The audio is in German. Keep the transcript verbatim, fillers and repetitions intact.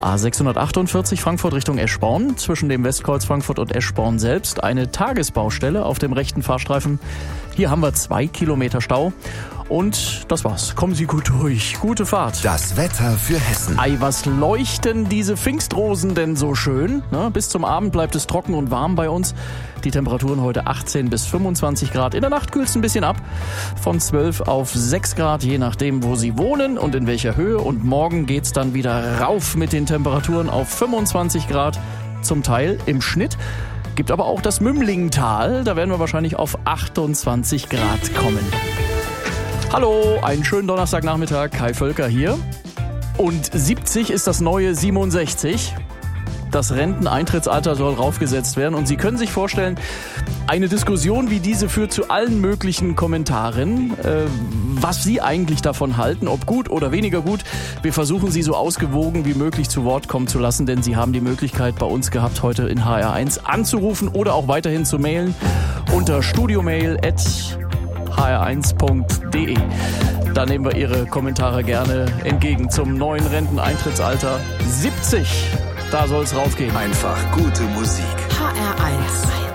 A sechshundertachtundvierzig Frankfurt Richtung Eschborn, zwischen dem Westkreuz Frankfurt und Eschborn selbst eine Tagesbaustelle auf dem rechten Fahrstreifen. Hier haben wir zwei Kilometer Stau und das war's. Kommen Sie gut durch. Gute Fahrt. Das Wetter für Hessen. Ei, was leuchten diese Pfingstrosen denn so schön? Na, bis zum Abend bleibt es trocken und warm bei uns. Die Temperaturen heute achtzehn bis fünfundzwanzig Grad. In der Nacht kühlt es ein bisschen ab. Von zwölf auf sechs Grad, je nachdem, wo Sie wohnen und in welcher Höhe. Und morgen geht's dann wieder rauf mit den Temperaturen auf fünfundzwanzig Grad. Zum Teil im Schnitt. Gibt aber auch das Mümlingtal. Da werden wir wahrscheinlich auf achtundzwanzig Grad kommen. Hallo, einen schönen Donnerstagnachmittag. Kai Völker hier. Und siebzig ist das neue siebenundsechzig. Das Renteneintrittsalter soll raufgesetzt werden. Und Sie können sich vorstellen, eine Diskussion wie diese führt zu allen möglichen Kommentaren, äh, was Sie eigentlich davon halten, ob gut oder weniger gut. Wir versuchen Sie so ausgewogen wie möglich zu Wort kommen zu lassen, denn Sie haben die Möglichkeit bei uns gehabt, heute in H R eins anzurufen oder auch weiterhin zu mailen unter studiomail at h r eins punkt d e. Da nehmen wir Ihre Kommentare gerne entgegen zum neuen Renteneintrittsalter siebzig. Da soll es raufgehen. Einfach gute Musik. H R eins.